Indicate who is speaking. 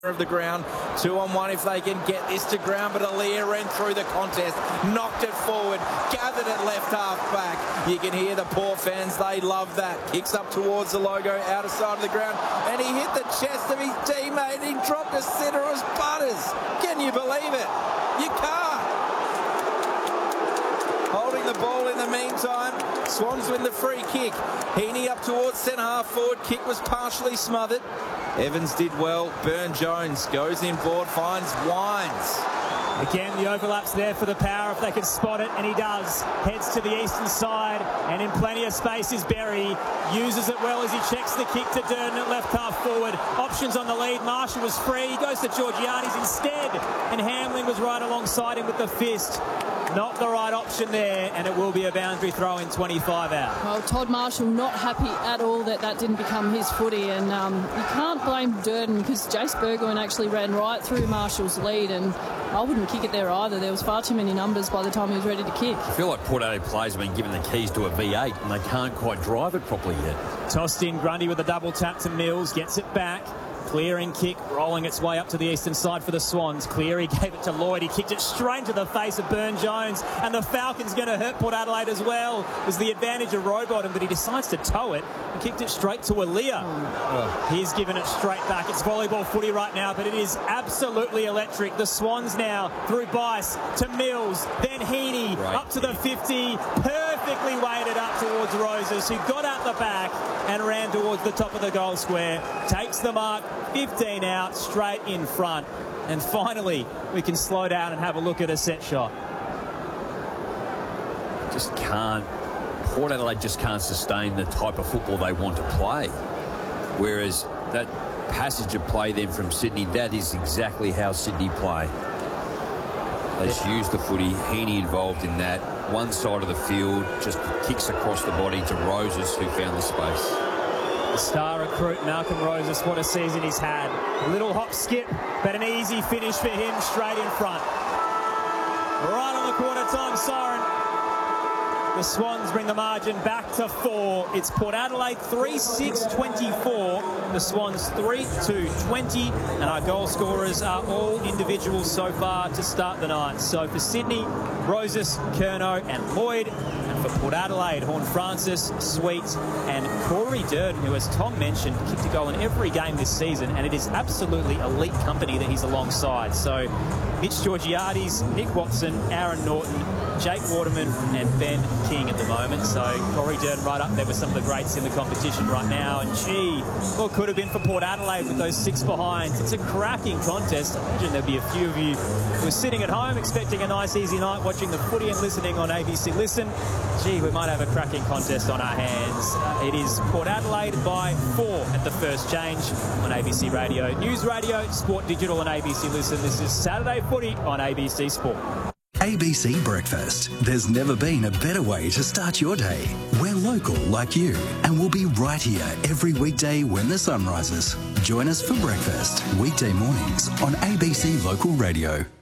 Speaker 1: of the ground. 2-on-1 if they can get this to ground, but Aaliyah ran through the contest, knocked it forward, gathered it left half back. You can hear the Port fans, they love that. Kicks up towards the logo, outer side of the ground, and he hit the chest of his teammate. He dropped a centre as butters. Can you believe it? You can't. Holding the ball in the meantime, Swans win the free kick. Heaney up towards centre half forward, kick was partially smothered. Evans did well. Byrne-Jones goes in board, finds Wines.
Speaker 2: Again, the overlap's there for the Power if they can spot it, and he does. Heads to the eastern side, and in plenty of space is Berry. Uses it well as he checks the kick to Durden at left half forward. Options on the lead. Marshall was free. He goes to Georgiades instead, and Hamling was right alongside him with the fist. Not the right option there, and it will be a boundary throw in 25 out.
Speaker 3: Well, Todd Marshall not happy at all that didn't become his footy, and you can't blame Durden because Jace Burgoyne actually ran right through Marshall's lead, and I wouldn't kick it there either. There was far too many numbers by the time he was ready to kick.
Speaker 4: I feel like Port Adelaide players have been given the keys to a V8 and they can't quite drive it properly yet.
Speaker 2: Tossed in, Grundy with a double tap to Mills, gets it back. Clearing kick, rolling its way up to the eastern side for the Swans. Cleary gave it to Lloyd. He kicked it straight into the face of Byrne-Jones. And the Falcons going to hurt Port Adelaide as well. It was the advantage of Rowbottom, but he decides to tow it and kicked it straight to Aaliyah. He's given it straight back. It's volleyball footy right now, but it is absolutely electric. The Swans now through Bice to Mills, then Heaney up to the 50. Perfectly weighted up towards Roses, who got out the back and ran towards the top of the goal square. Takes the mark. 15 out, straight in front. And finally, we can slow down and have a look at a set shot.
Speaker 4: Just can't. Port Adelaide just can't sustain the type of football they want to play. Whereas that passage of play then from Sydney, that is exactly how Sydney play. They just use the footy. Heaney involved in that. One side of the field, just kicks across the body to Roses, who found the space.
Speaker 2: The star recruit, Malcolm Roses, what a season he's had. A little hop skip, but an easy finish for him straight in front. Right on the quarter time siren. The Swans bring the margin back to 4. It's Port Adelaide 3-6-24. The Swans 3-2-20. And our goal scorers are all individuals so far to start the night. So for Sydney, Roses, Curnow and Lloyd. And for Port Adelaide, Horne-Francis, Sweet and Corey Durden, who, as Tom mentioned, kicked a goal in every game this season. And it is absolutely elite company that he's alongside. So Mitch Georgiades, Nick Watson, Aaron Norton, Jake Waterman and Ben King at the moment. So Corey Durden right up there with some of the greats in the competition right now. And gee, what could have been for Port Adelaide with those 6 behinds. It's a cracking contest. I imagine there'll be a few of you who are sitting at home expecting a nice easy night watching the footy and listening on ABC Listen. Gee, we might have a cracking contest on our hands. It is Port Adelaide by 4 at the first change on ABC Radio, News Radio, Sport Digital and ABC Listen. This is Saturday Footy on ABC Sport.
Speaker 5: ABC Breakfast. There's never been a better way to start your day. We're local like you, and we'll be right here every weekday when the sun rises. Join us for breakfast, weekday mornings on ABC Local Radio.